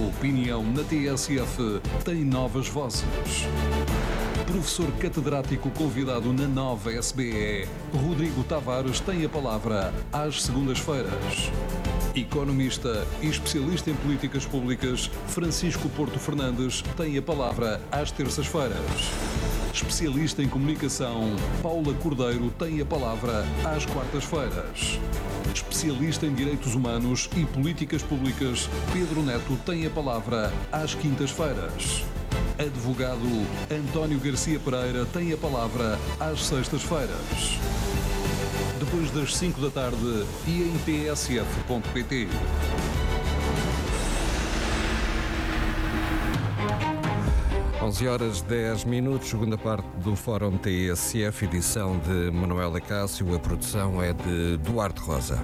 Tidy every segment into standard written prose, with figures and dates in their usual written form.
opinião na TSF tem novas vozes. Professor catedrático convidado na nova SBE, Rodrigo Tavares tem a palavra às segundas-feiras. Economista e especialista em políticas públicas, Francisco Porto Fernandes tem a palavra às terças-feiras. Especialista em comunicação, Paula Cordeiro tem a palavra às quartas-feiras. Especialista em direitos humanos e políticas públicas, Pedro Neto tem a palavra às quintas-feiras. Advogado António Garcia Pereira tem a palavra às sextas-feiras. Depois das 5 da tarde e em tsf.pt. Onze horas 10 minutos, segunda parte do Fórum TSF, edição de Manuela Cássio. A produção é de Duarte Rosa.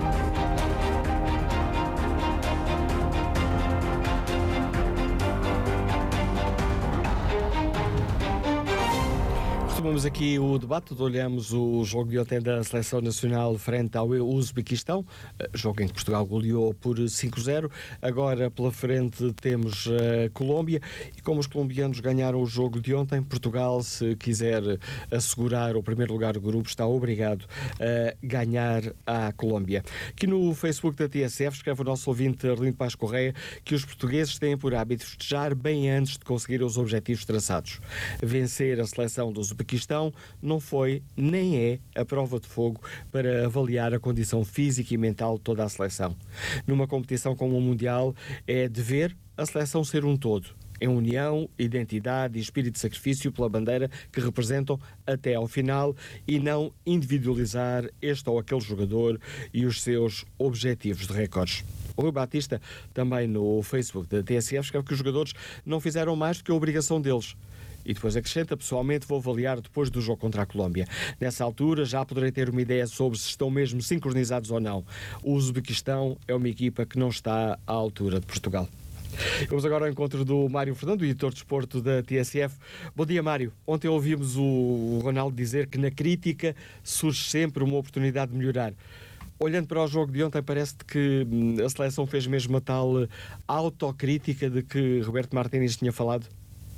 Retomamos aqui o debate, olhamos o jogo de ontem da Seleção Nacional frente ao Uzbequistão, jogo em que Portugal goleou por 5-0. Agora pela frente temos a Colômbia e como os colombianos ganharam o jogo de ontem, Portugal, se quiser assegurar o primeiro lugar do grupo, está obrigado a ganhar à Colômbia. Aqui no Facebook da TSF escreve o nosso ouvinte Arlindo Paz Correia que os portugueses têm por hábito festejar bem antes de conseguir os objetivos traçados. Vencer a seleção do Uzbequistão não foi, nem é, a prova de fogo para avaliar a condição física e mental de toda a seleção. Numa competição como o Mundial, é dever a seleção ser um todo, em união, identidade e espírito de sacrifício pela bandeira que representam até ao final e não individualizar este ou aquele jogador e os seus objetivos de recordes. O Rui Batista, também no Facebook da TSF, escreve que os jogadores não fizeram mais do que a obrigação deles. E depois acrescenta, pessoalmente vou avaliar depois do jogo contra a Colômbia. Nessa altura já poderei ter uma ideia sobre se estão mesmo sincronizados ou não. O Uzbequistão é uma equipa que não está à altura de Portugal. Vamos agora ao encontro do Mário Fernando, editor de desporto da TSF. Bom dia, Mário. Ontem ouvimos o Ronaldo dizer que na crítica surge sempre uma oportunidade de melhorar. Olhando para o jogo de ontem, parece-te que a seleção fez mesmo a tal autocrítica de que Roberto Martínez tinha falado?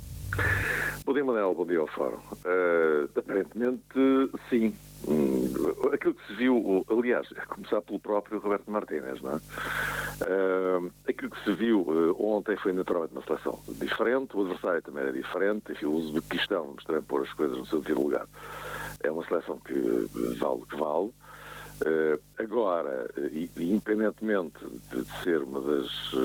Bom dia, Manel. Bom dia ao Fórum. Aparentemente, sim. Aquilo que se viu, aliás, a começar pelo próprio Roberto Martínez, não é? Aquilo que se viu ontem foi naturalmente uma seleção diferente, o adversário também era diferente, enfim, o Uzbequistão, vamos também pôr as coisas no seu devido lugar. É uma seleção que vale o que vale. Agora, independentemente de ser uma das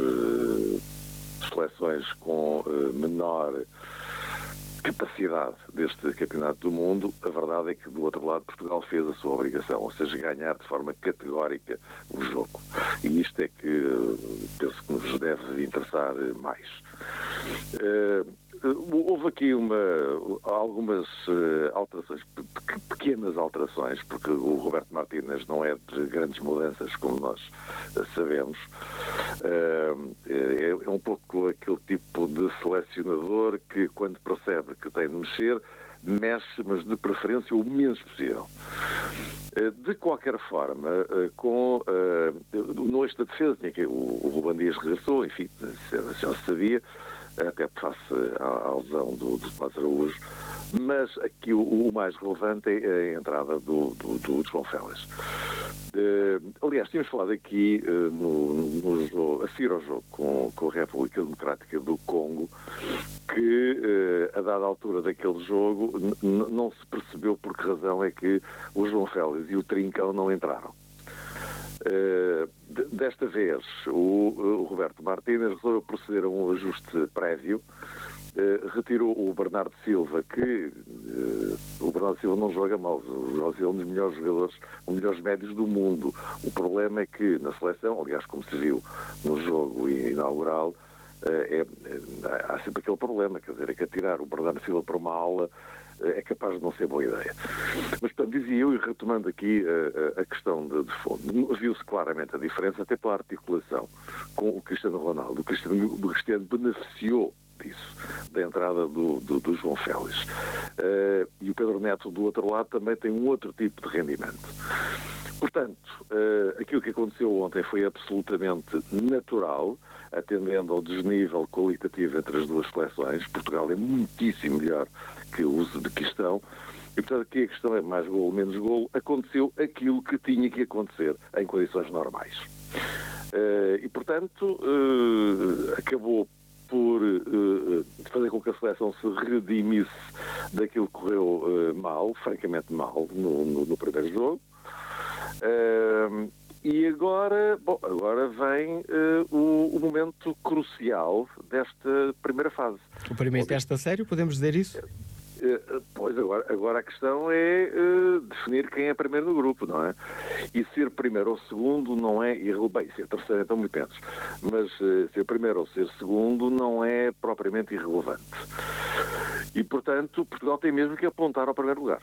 seleções com menor capacidade deste campeonato do mundo, a verdade é que do outro lado Portugal fez a sua obrigação, ou seja, ganhar de forma categórica o jogo. E isto é que penso que nos deve interessar mais. Houve aqui algumas alterações, pequenas alterações, porque o Roberto Martínez não é de grandes mudanças, como nós sabemos. É um pouco aquele tipo de selecionador que, quando percebe que tem de mexer, mexe, mas de preferência o menos possível. De qualquer forma, no eixo da defesa, tinha que o Ruben Dias regressou, enfim, já se sabia, até face à lesão do Tomás Araújo, mas aqui o mais relevante é a entrada do João Félix. Aliás, tínhamos falado aqui no jogo, a seguir ao jogo com a República Democrática do Congo, que a dada altura daquele jogo não se percebeu por que razão é que o João Félix e o Trincão não entraram. Desta vez o Roberto Martínez resolveu proceder a um ajuste prévio, retirou o Bernardo Silva, que o Bernardo Silva não joga mal, o Bernardo Silva é um dos melhores jogadores, um dos melhores médios do mundo. O problema é que na seleção, aliás, como se viu no jogo inaugural, há sempre aquele problema, quer dizer, é que atirar o Bernardo Silva para uma aula é capaz de não ser boa ideia. Mas, portanto, dizia eu, e retomando aqui a questão de fundo, viu-se claramente a diferença, até pela articulação com o Cristiano Ronaldo. O Cristiano beneficiou disso, da entrada do João Félix. E o Pedro Neto, do outro lado, também tem um outro tipo de rendimento. Portanto, aquilo que aconteceu ontem foi absolutamente natural, atendendo ao desnível qualitativo entre as duas seleções. Portugal é muitíssimo melhor que o Uzbequistão. E, portanto, aqui a questão é mais golo, menos golo. Aconteceu aquilo que tinha que acontecer em condições normais. E, portanto, acabou por fazer com que a seleção se redimisse daquilo que correu mal, francamente mal, no primeiro jogo. E agora vem o momento crucial desta primeira fase. O primeiro teste a sério, podemos dizer isso? Pois, agora a questão é definir quem é primeiro no grupo, não é? E ser primeiro ou segundo não é irrelevante. Bem, ser terceiro então muito menos. Mas ser primeiro ou ser segundo não é propriamente irrelevante. E, portanto, Portugal tem mesmo que apontar ao primeiro lugar.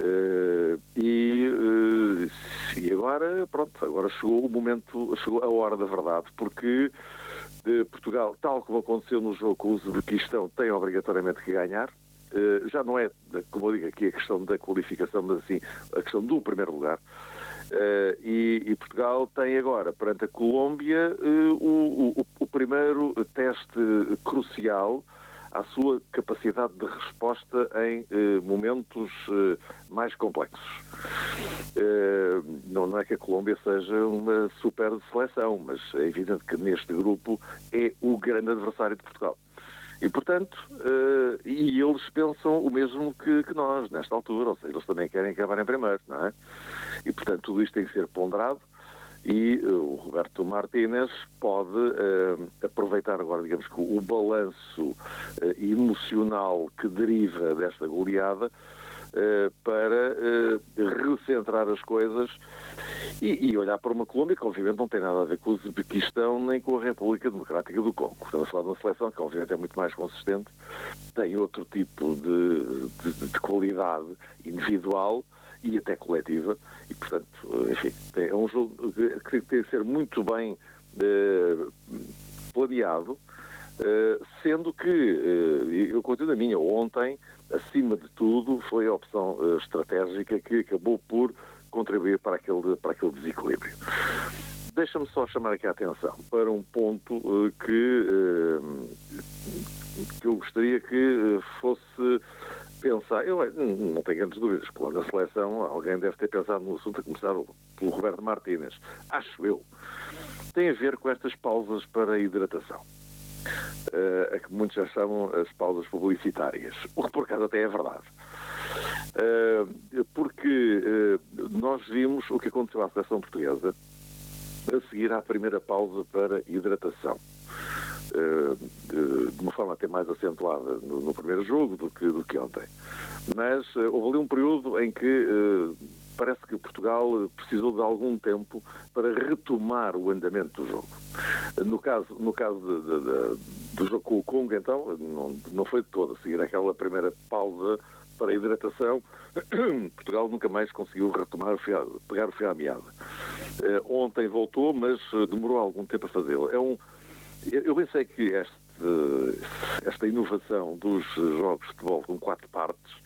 E agora, pronto, agora chegou o momento, chegou a hora da verdade, porque Portugal, tal como aconteceu no jogo com o Uzbequistão, tem obrigatoriamente que ganhar. Já não é, como eu digo aqui, a questão da qualificação, mas assim, a questão do primeiro lugar. E Portugal tem agora, perante a Colômbia, o primeiro teste crucial à sua capacidade de resposta em momentos mais complexos. Não é que a Colômbia seja uma super seleção, mas é evidente que neste grupo é o grande adversário de Portugal. E, portanto, e eles pensam o mesmo que nós, nesta altura, ou seja, eles também querem acabar em primeiro, não é? E, portanto, tudo isto tem que ser ponderado e o Roberto Martínez pode aproveitar agora, digamos que o balanço emocional que deriva desta goleada para recentrar as coisas e olhar para uma Colômbia que obviamente não tem nada a ver com o Uzbequistão nem com a República Democrática do Congo. Estamos a falar de uma seleção que obviamente é muito mais consistente, tem outro tipo de qualidade individual e até coletiva e, portanto, enfim, é um jogo que tem de ser muito bem planeado, sendo que, eu continuo a minha, ontem, acima de tudo, foi a opção estratégica que acabou por contribuir para aquele desequilíbrio. Deixa-me só chamar aqui a atenção para um ponto que eu gostaria que fosse pensar. Eu não tenho grandes dúvidas, claro, na seleção alguém deve ter pensado no assunto, a começar pelo Roberto Martínez. Acho eu. Tem a ver com estas pausas para a hidratação. A que muitos já chamam as pausas publicitárias. O que por acaso até é verdade. Porque nós vimos o que aconteceu à seleção portuguesa a seguir à primeira pausa para hidratação. De uma forma até mais acentuada no primeiro jogo do que ontem. Mas houve ali um período em que parece que Portugal precisou de algum tempo para retomar o andamento do jogo. No caso do jogo com o Congo, então, não foi de todo a seguir aquela primeira pausa para a hidratação. Portugal nunca mais conseguiu retomar, pegar o fio à meada. Ontem voltou, mas demorou algum tempo a fazê-lo. Eu pensei que esta inovação dos jogos de futebol com 4 partes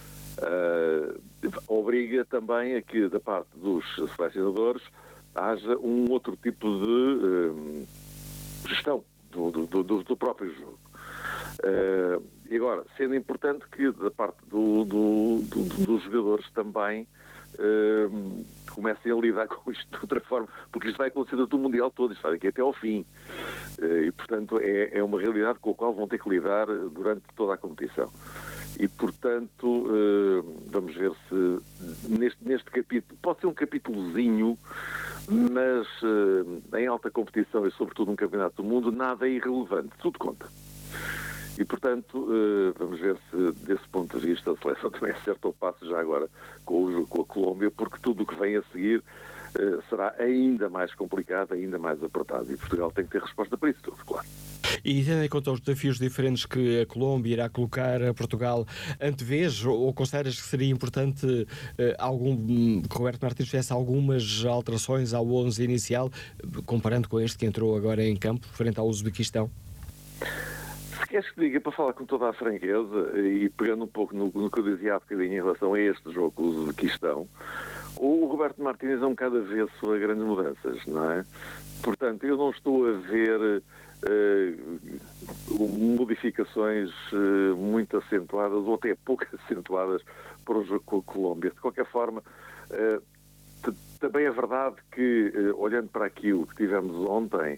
obriga também a que, da parte dos selecionadores, haja um outro tipo de gestão do próprio jogo. E agora, sendo importante que, da parte dos jogadores também comecem a lidar com isto de outra forma, porque isto vai acontecer do Mundial todo, isto vai aqui até ao fim. E, portanto, é uma realidade com a qual vão ter que lidar durante toda a competição. E, portanto, vamos ver se neste capítulo, pode ser um capítulozinho, mas em alta competição e, sobretudo, num campeonato do mundo, nada é irrelevante, tudo conta. E, portanto, vamos ver se, desse ponto de vista, a seleção também acerta o passo já agora com a Colômbia, porque tudo o que vem a seguir será ainda mais complicado, ainda mais apertado. E Portugal tem que ter resposta para isso tudo, claro. E tendo em conta os desafios diferentes que a Colômbia irá colocar a Portugal, antevês ou consideras que seria importante que Roberto Martínez fizesse algumas alterações ao 11 inicial, comparando com este que entrou agora em campo, frente ao Uzbequistão? Se queres que diga, para falar com toda a franqueza e pegando um pouco no que eu dizia há bocadinho em relação a este jogo com o Uzbequistão, O Roberto Martínez é um bocado avesso a grandes mudanças, não é? Portanto, eu não estou a ver modificações muito acentuadas, ou até pouco acentuadas, para o jogo com a Colômbia. De qualquer forma, também é verdade que, olhando para aquilo que tivemos ontem,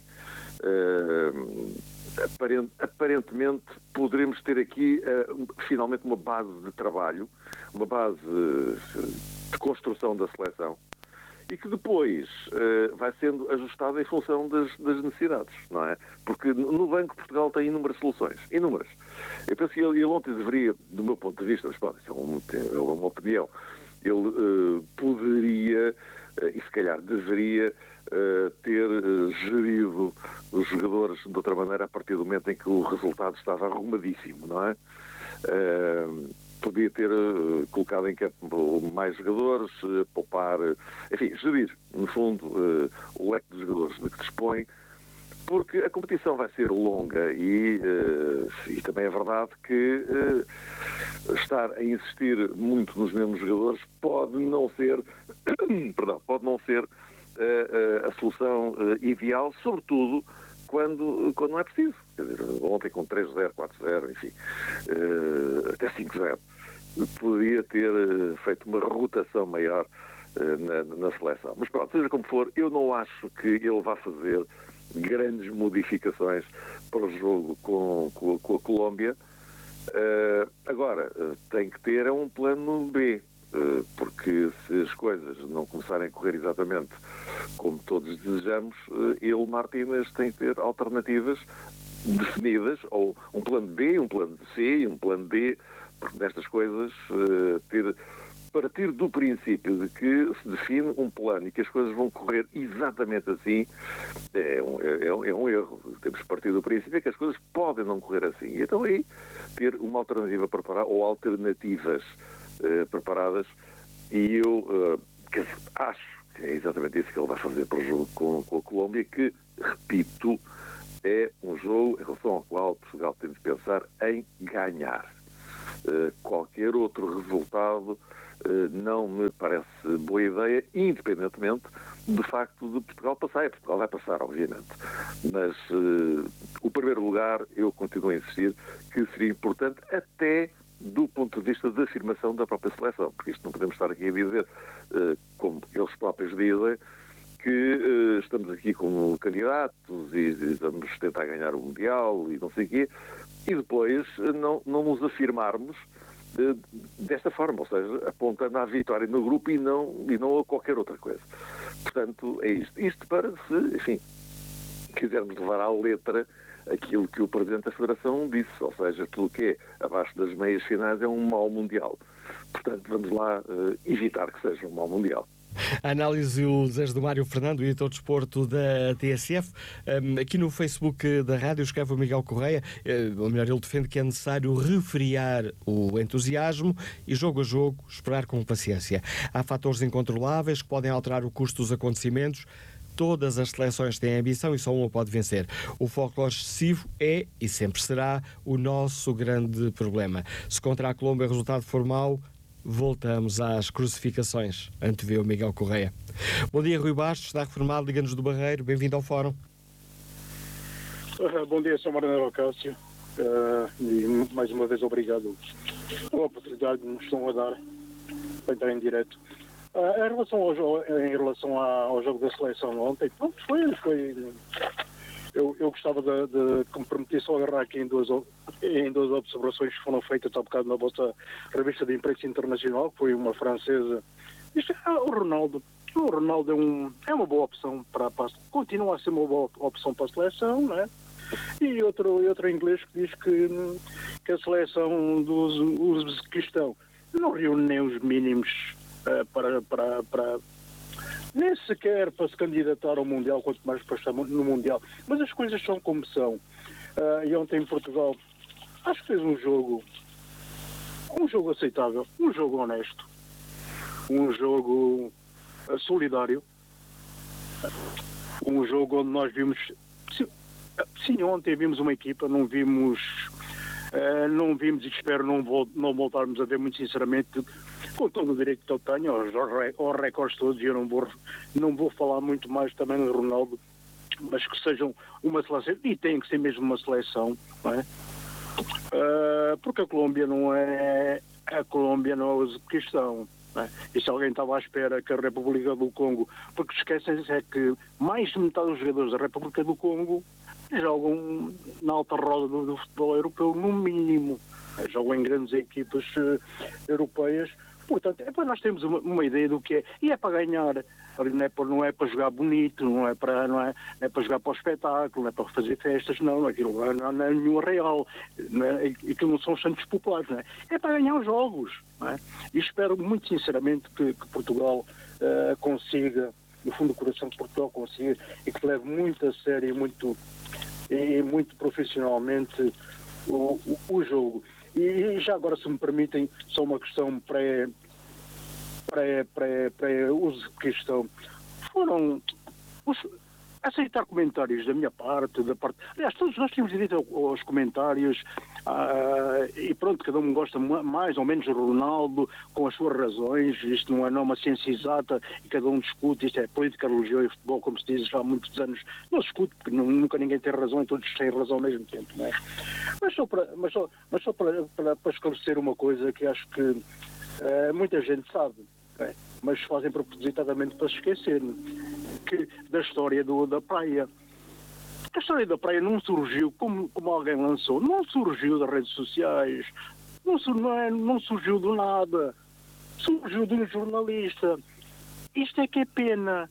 aparentemente poderemos ter aqui finalmente uma base de trabalho, uma base de construção da seleção, e que depois vai sendo ajustada em função das necessidades, não é? Porque no banco Portugal tem inúmeras soluções, inúmeras. Eu penso que ele ontem deveria, do meu ponto de vista, mas pode, isso é uma opinião, ele poderia, e se calhar deveria, ter gerido os jogadores de outra maneira a partir do momento em que o resultado estava arrumadíssimo, não é? Podia ter colocado em campo mais jogadores, poupar, enfim, gerir, no fundo, o leque de jogadores de que dispõe, porque a competição vai ser longa e também é verdade que estar a insistir muito nos mesmos jogadores pode não ser a solução ideal, sobretudo quando não é preciso. Quer dizer, ontem com 3-0, 4-0, enfim, até 5-0, podia ter feito uma rotação maior na seleção. Mas pronto, seja como for, eu não acho que ele vá fazer grandes modificações para o jogo com a Colômbia. Agora, tem que ter um plano B, porque se as coisas não começarem a correr exatamente como todos desejamos, ele, Martínez, tem que ter alternativas definidas, ou um plano B, um plano C e um plano D, porque nestas coisas partir do princípio de que se define um plano e que as coisas vão correr exatamente assim é um erro. Temos que partir do princípio que as coisas podem não correr assim. E então aí ter uma alternativa preparada ou alternativas preparadas, e eu acho que é exatamente isso que ele vai fazer para o jogo com a Colômbia, que, repito, é um jogo em relação ao qual Portugal tem de pensar em ganhar. Qualquer outro resultado não me parece boa ideia, independentemente do facto de Portugal passar. Portugal vai passar, obviamente. Mas o primeiro lugar, eu continuo a insistir que seria importante até do ponto de vista da afirmação da própria seleção, porque isto não podemos estar aqui a dizer, como eles próprios dizem, que estamos aqui como candidatos e vamos tentar ganhar o Mundial e não sei o quê, e depois não nos afirmarmos desta forma, ou seja, apontando à vitória no grupo e não a qualquer outra coisa. Portanto, é isto. Isto para se, enfim, quisermos levar à letra aquilo que o Presidente da Federação disse, ou seja, tudo o que é abaixo das meias finais é um mau Mundial. Portanto, vamos lá evitar que seja um mau Mundial. A análise e o desejo do Mário Fernando, editor de desporto da TSF. Aqui no Facebook da rádio escreve o Miguel Correia, ou melhor, ele defende que é necessário refriar o entusiasmo e, jogo a jogo, esperar com paciência. Há fatores incontroláveis que podem alterar o curso dos acontecimentos. Todas as seleções têm ambição e só uma pode vencer. O folclore excessivo é, e sempre será, o nosso grande problema. Se contra a Colômbia o resultado for mau, voltamos às crucificações. Antevê o Miguel Correia. Bom dia, Rui Bastos, da Reformado, Liga-nos do Barreiro. Bem-vindo ao Fórum. Bom dia, Sr. Maranhão Cássio. E mais uma vez obrigado pela oportunidade que nos estão a dar para entrar em direto. Em relação ao jogo da seleção ontem, pronto, eu gostava de que me permitisse só agarrar aqui em duas observações que foram feitas há bocado na vossa revista de imprensa internacional, que foi uma francesa. O Ronaldo é uma boa opção continua a ser uma boa opção para a seleção, não é? E outro inglês que diz que a seleção do Uzbequistão não reúne nem os mínimos para nem sequer para se candidatar ao Mundial, quanto mais para estar no Mundial. Mas as coisas são como são. E ontem em Portugal acho que fez um jogo aceitável, um jogo honesto, um jogo solidário, um jogo onde nós vimos, sim, ontem vimos uma equipa, não vimos e espero não voltarmos a ver, muito sinceramente, com todo o direito que eu tenho aos recordes todos, e eu não vou falar muito mais também do Ronaldo, mas que sejam uma seleção, e tem que ser mesmo uma seleção, não é? Porque a Colômbia não é o Uzbequistão. E se alguém estava à espera que a República do Congo, porque esquecem-se é que mais de metade dos jogadores da República do Congo jogam na alta roda do futebol europeu, no mínimo, jogam em grandes equipas europeias. Portanto, nós temos uma ideia do que é, e é para ganhar, não é para jogar bonito, não é para jogar para o espetáculo, não é para fazer festas, não, aquilo não é nenhum real, aquilo não são santos populares, não é? É para ganhar os jogos, não é? E espero muito sinceramente que Portugal consiga, no fundo do coração de Portugal consiga, e que leve muito a sério e muito profissionalmente o jogo. E já agora, se me permitem, só uma questão pré-Uzbequistão. Foram aceitar comentários da minha parte, aliás, todos nós tínhamos direito aos comentários, e pronto, cada um gosta mais ou menos do Ronaldo, com as suas razões. Isto não é uma ciência exata e cada um discute. Isto é política, religião e futebol, como se diz já há muitos anos. Não se discute, porque nunca ninguém tem razão e todos têm razão ao mesmo tempo, não é? Mas só para esclarecer uma coisa que acho que muita gente sabe, mas fazem propositadamente para se esquecer, que da história da praia. A história da praia não surgiu, como alguém lançou, não surgiu das redes sociais, não surgiu do nada, surgiu de um jornalista. Isto é que é pena.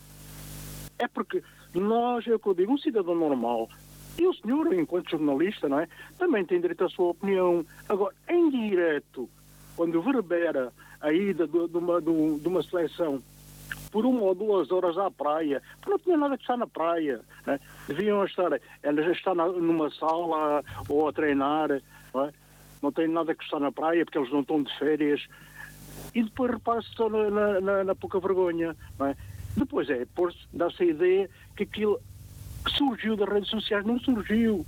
É porque nós, é o que eu digo, um cidadão normal, e o senhor, enquanto jornalista, não é, também tem direito à sua opinião. Agora, em direto, quando verbera a ida de uma seleção por 1 ou 2 horas à praia, porque não tinha nada que estar na praia, né? Deviam estar numa sala ou a treinar, não tem nada que estar na praia porque eles não estão de férias, e depois repara-se só na pouca vergonha, não é? Depois dá-se a ideia que aquilo surgiu das redes sociais. Não surgiu.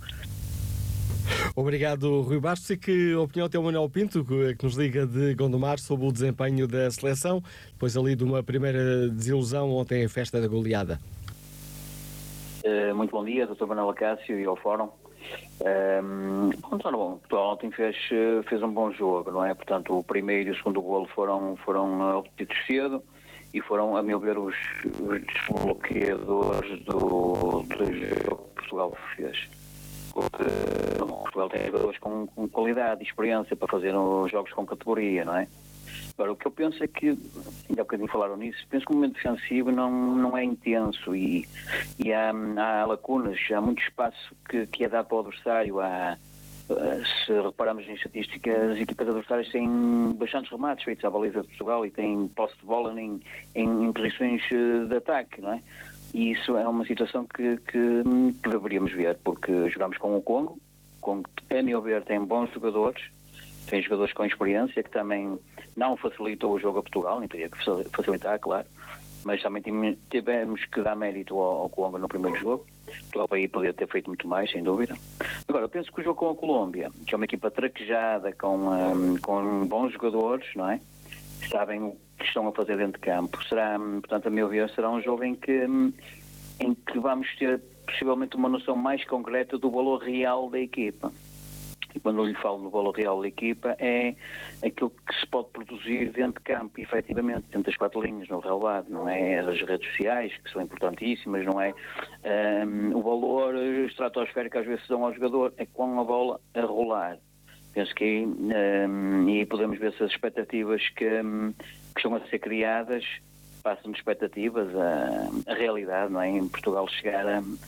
Obrigado, Rui Bastos. E que opinião tem o Manuel Pinto, que nos liga de Gondomar, sobre o desempenho da seleção, depois ali de uma primeira desilusão ontem, a festa da goleada? Muito bom dia, Dr. Manuel Acácio e ao Fórum. Portugal ontem fez um bom jogo, não é? Portanto, o primeiro e o segundo golo foram obtidos cedo e foram, a meu ver, os desbloqueadores do jogo que Portugal fez. Portugal tem jogadores com qualidade e experiência para fazer os jogos com categoria, não é? Agora, o que eu penso é que, ainda há bocadinho falaram nisso, penso que o momento defensivo não é intenso e há lacunas, há muito espaço que é dado para o adversário. Se repararmos em estatísticas, as equipas adversárias têm bastantes remates feitos à baliza de Portugal e têm posse de bola em posições de ataque, não é? E isso é uma situação que deveríamos ver, porque jogamos com o Congo, a meu ver, tem bons jogadores, tem jogadores com experiência, que também não facilitou o jogo a Portugal, nem teria que facilitar, claro, mas também tivemos que dar mérito ao Congo no primeiro jogo. Portugal aí poderia ter feito muito mais, sem dúvida. Agora, eu penso que o jogo com a Colômbia, que é uma equipa traquejada, com bons jogadores, não é? Sabem o que estão a fazer dentro de campo. Será, portanto, a meu ver, será um jogo em que vamos ter possivelmente uma noção mais concreta do valor real da equipa. E quando eu lhe falo do valor real da equipa, é aquilo que se pode produzir dentro de campo, efetivamente, dentro das 4 linhas, no relevado. Não é as redes sociais, que são importantíssimas, não é o valor estratosférico que às vezes dão ao jogador, é com a bola a rolar. Penso que aí podemos ver se as expectativas que estão a ser criadas passam de expectativas a realidade, não é? Em Portugal chegar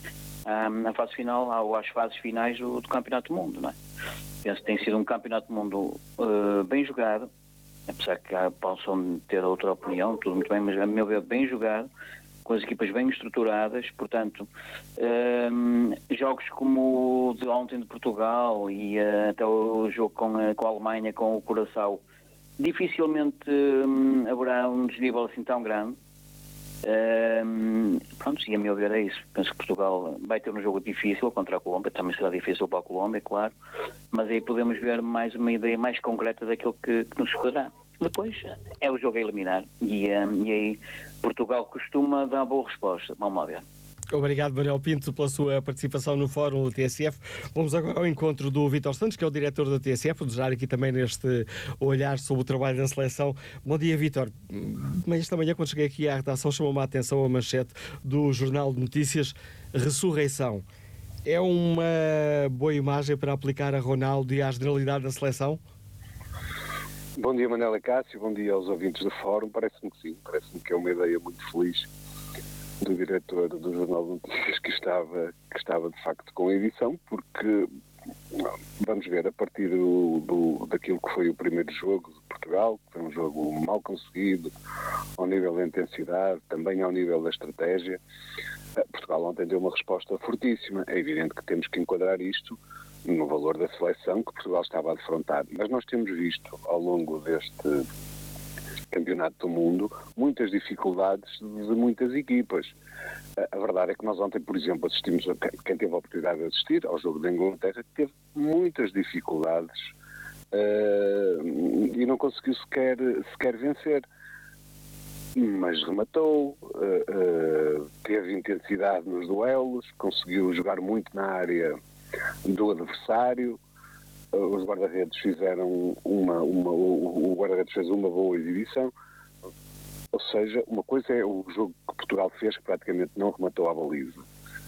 à fase final, ou às fases finais do Campeonato do Mundo, não é? Penso que tem sido um Campeonato do Mundo bem jogado, apesar que possam ter outra opinião, tudo muito bem, mas a meu ver bem jogado, com as equipas bem estruturadas. Portanto, jogos como o de ontem de Portugal e até o jogo com a Alemanha, com o Curaçao, dificilmente haverá um desnível assim tão grande. Pronto, e a meu ver é isso. Penso que Portugal vai ter um jogo difícil contra a Colômbia, também será difícil para a Colômbia, claro, mas aí podemos ver mais uma ideia mais concreta daquilo que nos esperará. Depois é o jogo a eliminar e aí Portugal costuma dar boa resposta. Vamos lá ver. Obrigado, Manuel Pinto, pela sua participação no Fórum do TSF. Vamos agora ao encontro do Vítor Santos, que é o diretor da TSF, desejar aqui também neste olhar sobre o trabalho da seleção. Bom dia, Vítor. Esta manhã, quando cheguei aqui à redação, chamou-me a atenção a manchete do Jornal de Notícias, Ressurreição. É uma boa imagem para aplicar a Ronaldo e à generalidade da seleção? Bom dia, Manuel e Cássio, bom dia aos ouvintes do Fórum. Parece-me que sim, parece-me que é uma ideia muito feliz do diretor do Jornal de Notícias que estava de facto com a edição, porque vamos ver, a partir daquilo que foi o primeiro jogo de Portugal, que foi um jogo mal conseguido, ao nível da intensidade, também ao nível da estratégia, Portugal ontem deu uma resposta fortíssima. É evidente que temos que enquadrar isto no valor da seleção que Portugal estava a defrontar, mas nós temos visto ao longo deste Campeonato do Mundo muitas dificuldades de muitas equipas. A verdade é que nós ontem, por exemplo, assistimos, quem teve a oportunidade de assistir ao jogo da Inglaterra, teve muitas dificuldades e não conseguiu sequer vencer. Mas rematou, teve intensidade nos duelos, conseguiu jogar muito na área do adversário. Os guarda-redes fizeram o guarda-redes fez uma boa exibição. Ou seja, uma coisa é o jogo que Portugal fez, que praticamente não rematou à baliza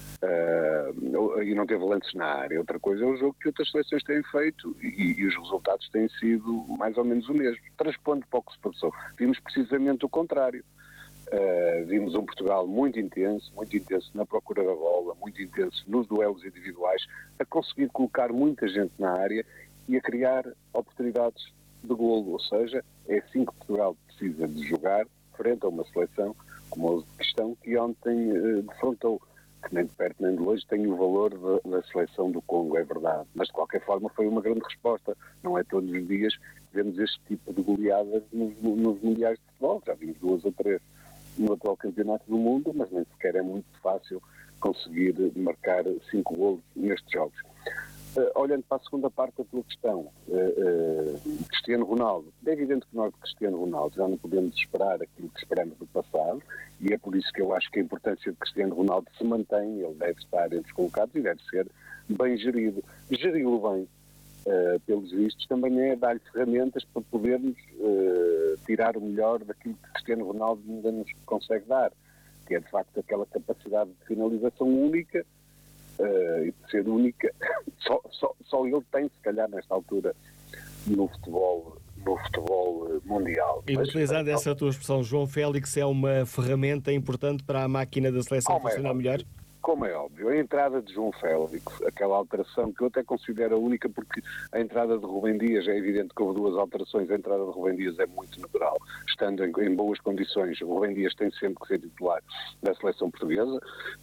e não teve lances na área. Outra coisa é o jogo que outras seleções têm feito e os resultados têm sido mais ou menos o mesmo. Transpondo para o que se passou, vimos precisamente o contrário. Vimos um Portugal muito intenso na procura da bola, muito intenso nos duelos individuais, a conseguir colocar muita gente na área e a criar oportunidades de golo. Ou seja, é assim que Portugal precisa de jogar frente a uma seleção como a Uzbequistão, que ontem defrontou, que nem de perto nem de longe tem o valor da seleção do Congo, é verdade. Mas de qualquer forma foi uma grande resposta. Não é todos os dias que vemos este tipo de goleadas nos mundiais de futebol. Já vimos 2 ou 3 no atual campeonato do mundo, mas nem sequer é muito fácil conseguir marcar 5 golos nestes jogos. Olhando para a segunda parte da tua questão, Cristiano Ronaldo, é evidente que nós de Cristiano Ronaldo já não podemos esperar aquilo que esperamos do passado, e é por isso que eu acho que a importância de Cristiano Ronaldo se mantém. Ele deve estar entre os colocados e deve ser bem gerido. Geri-lo bem, pelos vistos, também é dar-lhe ferramentas para podermos tirar o melhor daquilo que Cristiano Ronaldo ainda nos consegue dar, que é de facto aquela capacidade de finalização única, e de ser única, só ele tem, se calhar, nesta altura, no futebol mundial. E utilizando essa tua expressão, João Félix é uma ferramenta importante para a máquina da seleção funcionar melhor? Como é óbvio, a entrada de João Félix, aquela alteração que eu até considero a única, porque a entrada de Rubem Dias, é evidente que houve 2 alterações, a entrada de Rubem Dias é muito natural, estando em boas condições. Rubem Dias tem sempre que ser titular da seleção portuguesa.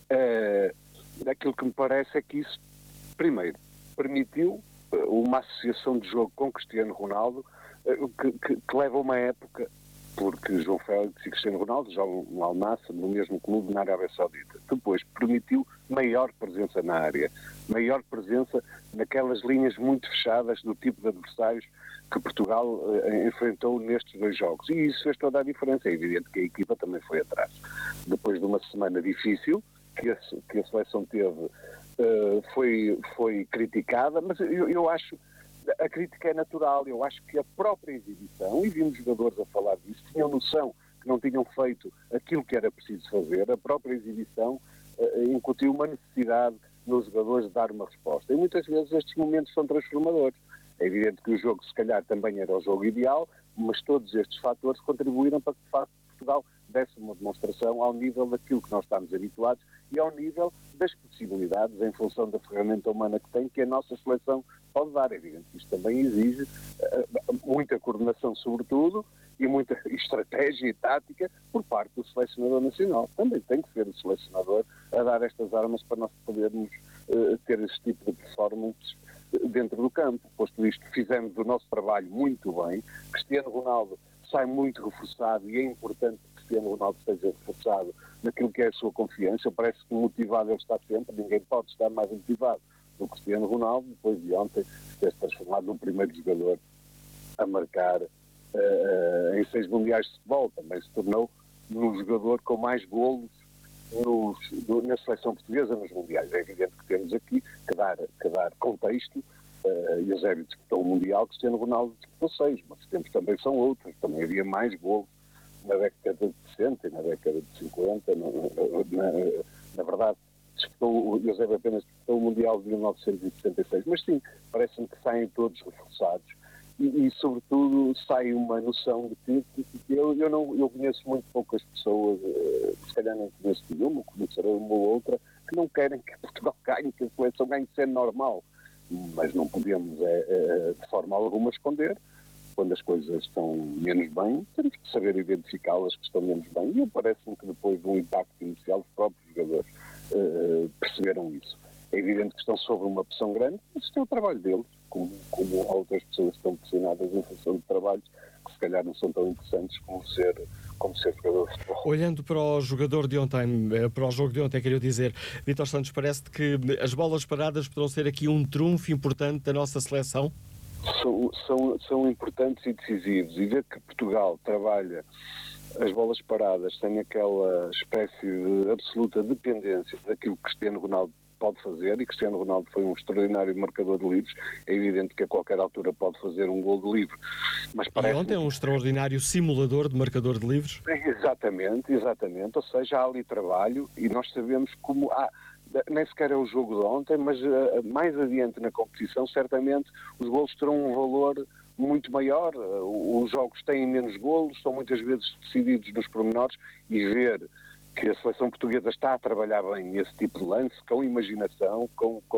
Aquilo que me parece é que isso, primeiro, permitiu uma associação de jogo com Cristiano Ronaldo que leva a uma época, porque João Félix e Cristiano Ronaldo jogam no Al Nassr, no mesmo clube na Arábia Saudita. Depois permitiu maior presença na área, maior presença naquelas linhas muito fechadas do tipo de adversários que Portugal enfrentou nestes 2 jogos. E isso fez toda a diferença. É evidente que a equipa também foi atrás. Depois de uma semana difícil que a seleção teve, foi criticada, mas eu acho a crítica é natural. Eu acho que a própria exibição, e vimos jogadores a falar disso, tinham noção que não tinham feito aquilo que era preciso fazer. A própria exibição incutiu uma necessidade nos jogadores de dar uma resposta. E muitas vezes estes momentos são transformadores. É evidente que o jogo, se calhar, também era o jogo ideal, mas todos estes fatores contribuíram para que, de facto, Portugal desse uma demonstração ao nível daquilo que nós estamos habituados e ao nível das possibilidades, em função da ferramenta humana que tem, que a nossa seleção pode dar. É evidente que isto também exige muita coordenação, sobretudo, e muita estratégia e tática por parte do selecionador nacional. Também tem que ser o selecionador a dar estas armas para nós podermos ter este tipo de performances dentro do campo. Posto isto, fizemos o nosso trabalho muito bem. Cristiano Ronaldo sai muito reforçado e é importante que Cristiano Ronaldo esteja reforçado naquilo que é a sua confiança. Parece que motivado ele está sempre, ninguém pode estar mais motivado do que Cristiano Ronaldo, depois de ontem ter-se transformado no primeiro jogador a marcar em 6 mundiais de futebol, também se tornou no jogador com mais golos na seleção portuguesa nos mundiais. É evidente que temos aqui que dar contexto. Eusébio disputou o Mundial, Cristiano Ronaldo disputou 6, mas os tempos também são outros. Também havia mais golos na década de 60 e na década de 50. Na verdade, o Eusébio apenas disputou o Mundial de 1966. Mas sim, parece-me que saem todos reforçados e sobretudo, sai uma noção de que eu conheço muito poucas pessoas, se calhar não conheço nenhuma, conhecerei uma ou outra, que não querem que Portugal ganhe, que a seleção ganhe, ser normal. Mas não podemos, de forma alguma, esconder. Quando as coisas estão menos bem, temos que saber identificá-las que estão menos bem. E parece-me que depois do impacto inicial, os próprios jogadores perceberam isso. É evidente que estão sob uma pressão grande, mas isto é o trabalho deles, como outras pessoas que estão pressionadas em função de trabalhos que se calhar não são tão interessantes como ser jogador de futebol. Olhando para o jogador de ontem, para o jogo de ontem, queria dizer, Vítor Santos, parece-te que as bolas paradas poderão ser aqui um trunfo importante da nossa seleção? São importantes e decisivos. E ver que Portugal trabalha as bolas paradas sem aquela espécie de absoluta dependência daquilo que Cristiano Ronaldo pode fazer, e Cristiano Ronaldo foi um extraordinário marcador de livros. É evidente que a qualquer altura pode fazer um gol de livro. Mas e ontem é um extraordinário simulador de marcador de livros? Exatamente. Ou seja, há ali trabalho e nós sabemos como nem sequer é o jogo de ontem, mas mais adiante na competição, certamente os golos terão um valor muito maior. Os jogos têm menos golos, são muitas vezes decididos nos pormenores, e ver que a seleção portuguesa está a trabalhar bem esse tipo de lance, com imaginação,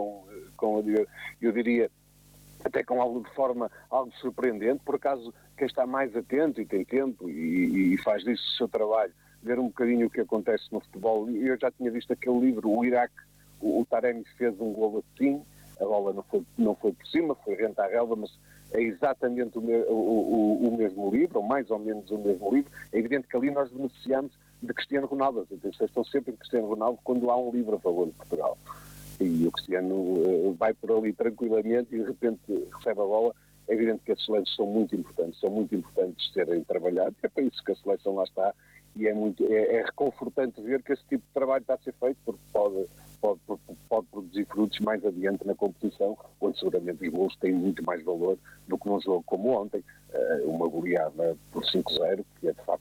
eu diria, até com algo de forma algo surpreendente. Por acaso, quem está mais atento e tem tempo e faz disso o seu trabalho, ver um bocadinho o que acontece no futebol. Eu já tinha visto aquele livro, o Iraque, o Taremi fez um golo assim, a bola não foi por cima, foi rente à relva, mas é exatamente o mesmo livro, ou mais ou menos o mesmo livro. É evidente que ali nós beneficiamos de Cristiano Ronaldo. As atenções estão sempre em Cristiano Ronaldo quando há um livro a favor de Portugal. E o Cristiano vai por ali tranquilamente e de repente recebe a bola. É evidente que esses lances são muito importantes de serem trabalhados. É para isso que a seleção lá está, e é reconfortante ver que esse tipo de trabalho está a ser feito, porque pode produzir frutos mais adiante na competição, onde seguramente os golos têm muito mais valor do que num jogo como ontem, uma goleada por 5-0, que é de facto